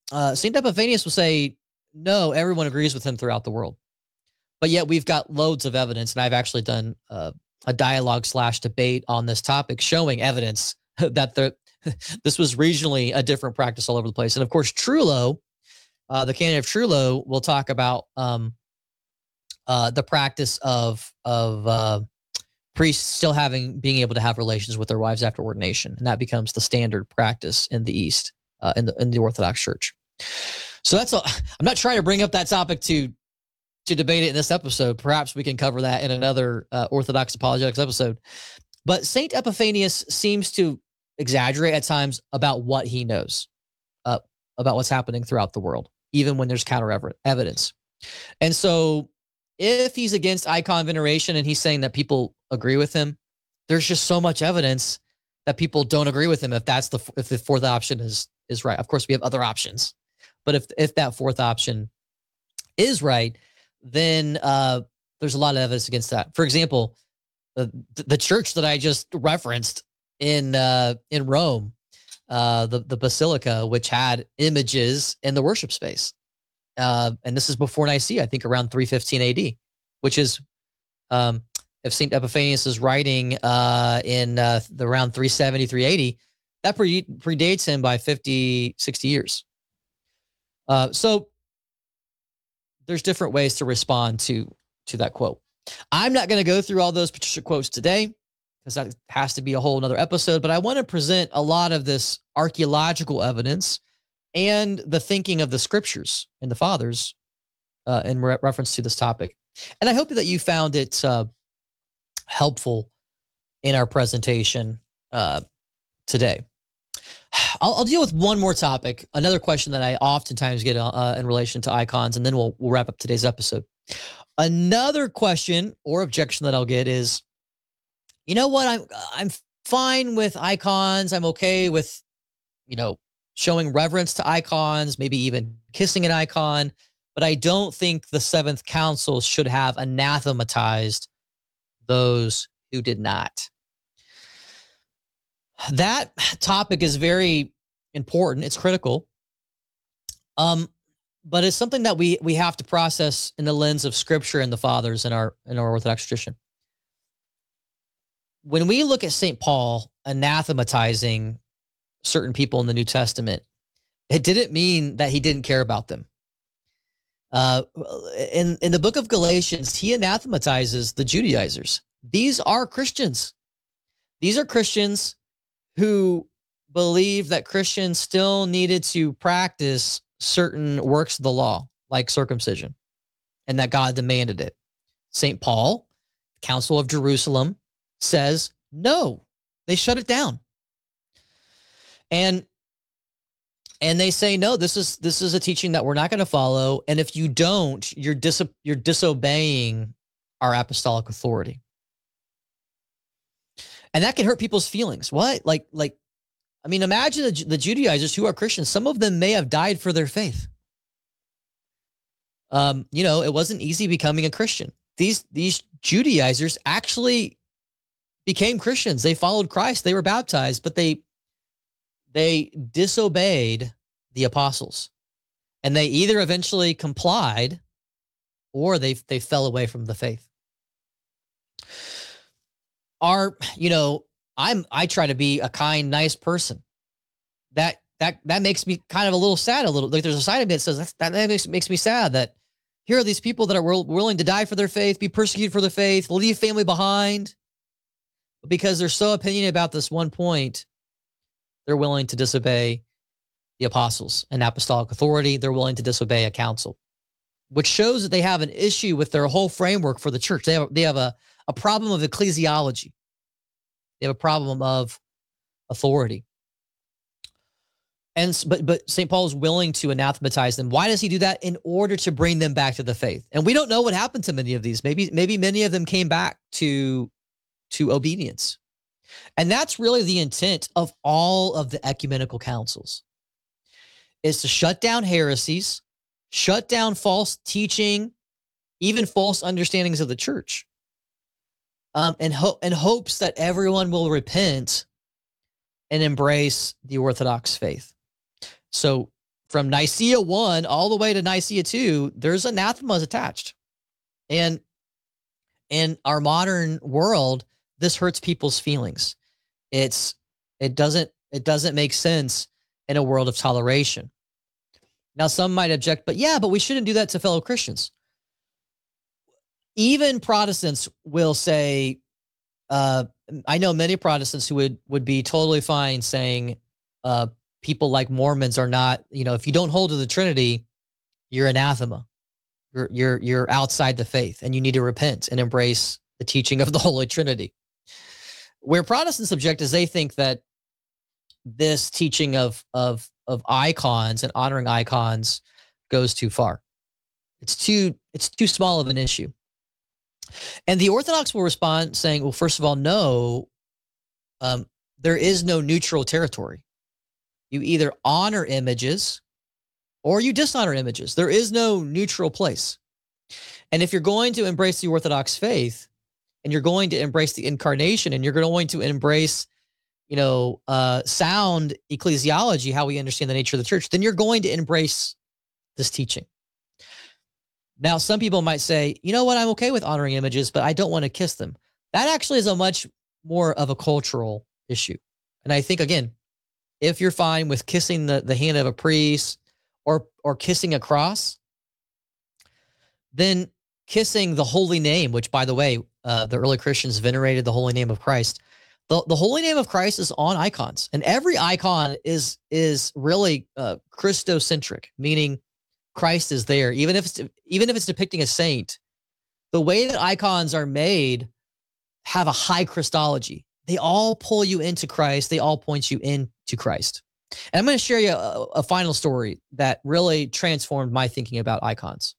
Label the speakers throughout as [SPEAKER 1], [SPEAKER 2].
[SPEAKER 1] St. Epiphanius will say, no, everyone agrees with him throughout the world. But yet we've got loads of evidence, and I've actually done a dialogue/debate on this topic showing evidence that this was regionally a different practice all over the place. And of course, Trullo, the canon of Trullo, will talk about the practice of priests still being able to have relations with their wives after ordination, and that becomes the standard practice in the East, in the Orthodox Church. So that's all. I'm not trying to bring up that topic to debate it in this episode. Perhaps we can cover that in another Orthodox apologetics episode. But Saint Epiphanius seems to exaggerate at times about what he knows about what's happening throughout the world, even when there's counter evidence. And so if he's against icon veneration and he's saying that people agree with him, there's just so much evidence that people don't agree with him if the fourth option is right. Of course, we have other options, but if that fourth option is right, then there's a lot of evidence against that. For example, the church that I just referenced in Rome, the Basilica, which had images in the worship space. And this is before Nicaea, I think around 315 AD, which is, if St. Epiphanius is writing in the around 370, 380, that predates him by 50, 60 years. So there's different ways to respond to that quote. I'm not going to go through all those Patricia quotes today because that has to be a whole nother episode, but I want to present a lot of this archaeological evidence and the thinking of the scriptures and the fathers in reference to this topic. And I hope that you found it helpful in our presentation today. I'll deal with one more topic, another question that I oftentimes get in relation to icons, and then we'll wrap up today's episode. Another question or objection that I'll get is, you know what, I'm fine with icons. I'm okay with, showing reverence to icons, maybe even kissing an icon, but I don't think the Seventh Council should have anathematized those who did not. That topic is very important. It's critical. But it's something that we have to process in the lens of Scripture and the fathers in our Orthodox tradition. When we look at St. Paul anathematizing certain people in the New Testament, it didn't mean that he didn't care about them. In the book of Galatians, he anathematizes the Judaizers. These are Christians. These are Christians who believe that Christians still needed to practice certain works of the law, like circumcision, and that God demanded it. St. Paul, Council of Jerusalem, says no. They shut it down. And they say, no, this is a teaching that we're not going to follow. And if you don't, you're disobeying our apostolic authority. And that can hurt people's feelings. What? Imagine the Judaizers who are Christians. Some of them may have died for their faith. It wasn't easy becoming a Christian. These Judaizers actually became Christians. They followed Christ. They were baptized, but they disobeyed the apostles, and they either eventually complied or they fell away from the faith. I try to be a kind, nice person. That makes me kind of a little sad. A little, like there's a side of me that says that makes me sad that here are these people that are willing to die for their faith, be persecuted for their faith, leave family behind, but because they're so opinionated about this one point, they're willing to disobey the apostles and apostolic authority. They're willing to disobey a council, which shows that they have an issue with their whole framework for the church. They have a problem of ecclesiology. They have a problem of authority. But St. Paul is willing to anathematize them. Why does he do that? In order to bring them back to the faith. And we don't know what happened to many of these. Maybe many of them came back to obedience. And that's really the intent of all of the ecumenical councils, is to shut down heresies, shut down false teaching, even false understandings of the church, and hopes that everyone will repent and embrace the Orthodox faith. So from Nicaea 1 all the way to Nicaea 2, there's anathemas attached. And in our modern world, this hurts people's feelings. It doesn't make sense in a world of toleration. Now, some might object, but we shouldn't do that to fellow Christians. Even Protestants will say, I know many Protestants who would be totally fine saying people like Mormons are not, if you don't hold to the Trinity, you're anathema. You're outside the faith, and you need to repent and embrace the teaching of the Holy Trinity. Where Protestants object is they think that this teaching of icons and honoring icons goes too far. It's too small of an issue. And the Orthodox will respond saying, well, first of all, no, there is no neutral territory. You either honor images or you dishonor images. There is no neutral place. And if you're going to embrace the Orthodox faith, and you're going to embrace the incarnation, and you're going to embrace, sound ecclesiology, how we understand the nature of the church, then you're going to embrace this teaching. Now, some people might say, you know what, I'm okay with honoring images, but I don't want to kiss them. That actually is a much more of a cultural issue. And I think, again, if you're fine with kissing the hand of a priest or kissing a cross, then kissing the holy name, which, by the way, the early Christians venerated the holy name of Christ. The holy name of Christ is on icons, and every icon is really Christocentric, meaning Christ is there. Even if it's depicting a saint, the way that icons are made have a high Christology. They all pull you into Christ. They all point you into Christ. And I'm going to share you a final story that really transformed my thinking about icons.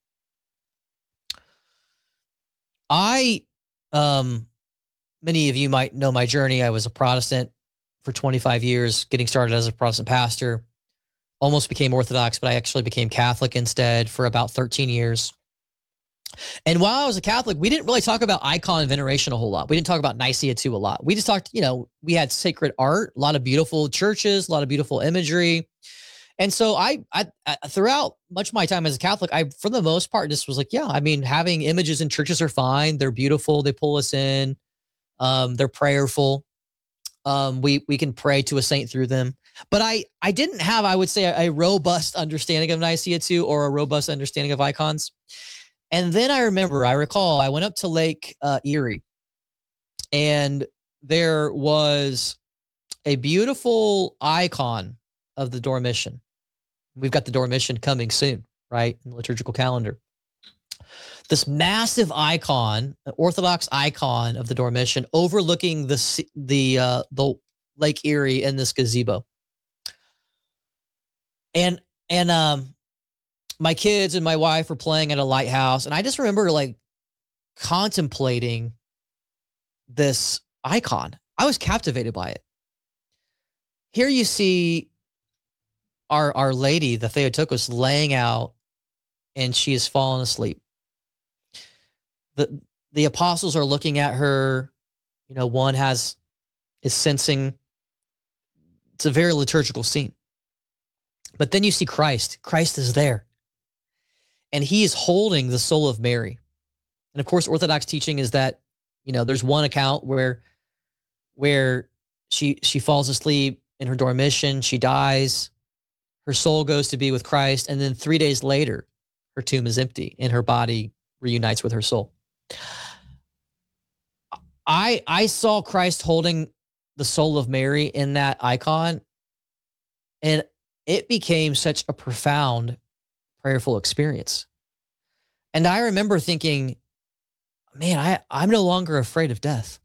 [SPEAKER 1] Many of you might know my journey. I was a Protestant for 25 years, getting started as a Protestant pastor, almost became Orthodox, but I actually became Catholic instead for about 13 years. And while I was a Catholic, we didn't really talk about icon veneration a whole lot. We didn't talk about Nicaea 2 a lot. We just talked, we had sacred art, a lot of beautiful churches, a lot of beautiful imagery. And so I throughout much of my time as a Catholic, I, for the most part, just was like, having images in churches are fine. They're beautiful. They pull us in. They're prayerful. We can pray to a saint through them. But I didn't have, I would say, a robust understanding of Nicaea 2 or a robust understanding of icons. And then I recall, I went up to Lake Erie, and there was a beautiful icon of the Dormition. We've got the Dormition coming soon, right, in the liturgical calendar. This massive icon, an Orthodox icon of the Dormition, overlooking the Lake Erie in this gazebo. And my kids and my wife were playing at a lighthouse, and I just remember contemplating this icon. I was captivated by it. Here you see Our Lady, the Theotokos, laying out, and she has fallen asleep. The apostles are looking at her. One is sensing. It's a very liturgical scene. But then you see Christ. Christ is there. And he is holding the soul of Mary. And of course, Orthodox teaching is that, there's one account where she falls asleep in her Dormition, she dies, her soul goes to be with Christ, and then 3 days later, her tomb is empty and her body reunites with her soul. I saw Christ holding the soul of Mary in that icon, and it became such a profound prayerful experience. And I remember thinking, man, I'm no longer afraid of death.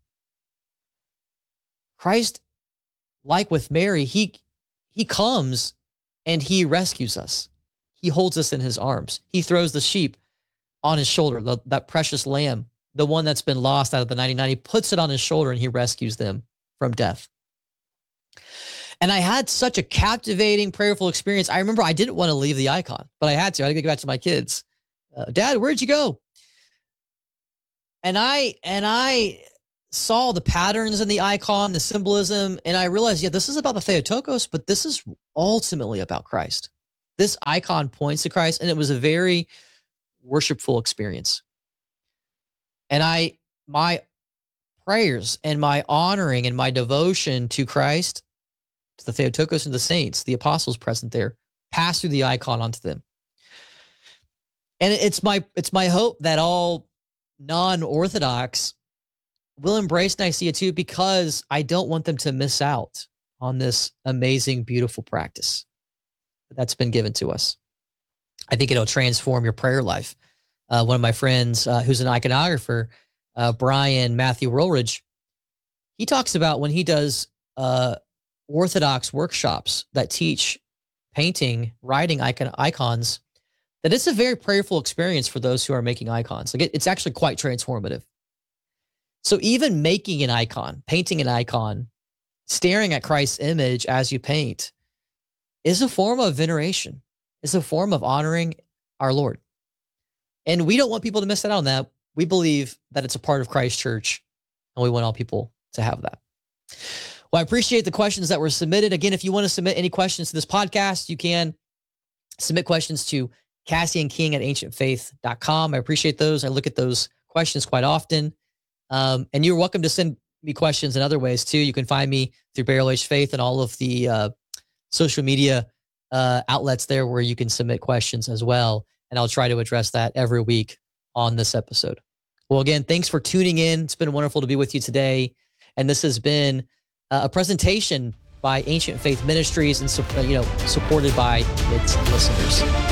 [SPEAKER 1] Christ, like with Mary, he comes and he rescues us. He holds us in his arms. He throws the sheep on his shoulder, that precious lamb, the one that's been lost out of the 99. He puts it on his shoulder and he rescues them from death. And I had such a captivating, prayerful experience. I remember I didn't want to leave the icon, but I had to. I had to get back to my kids. Dad, where'd you go? And I saw the patterns in the icon, the symbolism, and I realized, this is about the Theotokos, but this is ultimately about Christ. This icon points to Christ, and it was a very worshipful experience. And my prayers and my honoring and my devotion to Christ, to the Theotokos and the saints, the apostles present there, pass through the icon onto them. And it's my hope that all non-Orthodox will embrace Nicaea too, because I don't want them to miss out on this amazing, beautiful practice that's been given to us. I think it'll transform your prayer life. One of my friends who's an iconographer, Brian Matthew Rollridge, he talks about when he does Orthodox workshops that teach painting, writing icons, that it's a very prayerful experience for those who are making icons. Like it's actually quite transformative. So even making an icon, painting an icon, staring at Christ's image as you paint is a form of veneration. It's a form of honoring our Lord. And we don't want people to miss out on that. We believe that it's a part of Christ Church, and we want all people to have that. Well, I appreciate the questions that were submitted. Again, if you want to submit any questions to this podcast, you can submit questions to CassianKing@ancientfaith.com. I appreciate those. I look at those questions quite often. And you're welcome to send me questions in other ways too. You can find me through Barrel Age Faith and all of the social media outlets there where you can submit questions as well. And I'll try to address that every week on this episode. Well, again, thanks for tuning in. It's been wonderful to be with you today. And this has been a presentation by Ancient Faith Ministries and supported by its listeners.